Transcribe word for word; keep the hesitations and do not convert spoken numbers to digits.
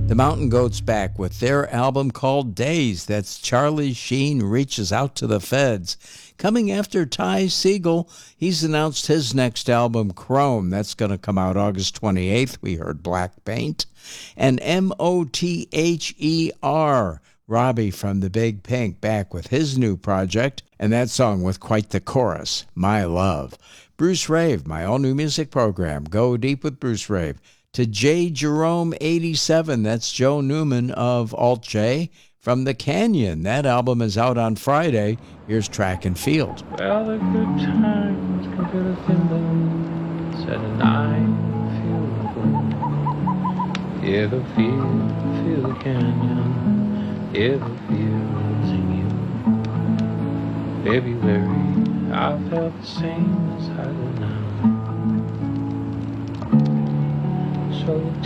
The Mountain Goats back with their album called Days. That's Charlie Sheen Reaches Out to the Feds. Coming after Ty Segall, he's announced his next album, Chrome. That's going to come out August twenty-eighth. We heard Black Paint. And M O T H E R, Robbie from the Big Pink, back with his new project. And that song with quite the chorus, My Love. Bruce Rave, my all-new music program. Go deep with Bruce Rave. To J. Jerome eighty-seven, that's Joe Newman of Alt J from The Canyon. That album is out on Friday. Here's Track and Field. Well, the good times can feel a thimble, said and I feel the gloom. Hear the field, feel the canyon, hear the field sing you. February, I felt the same as I do now. So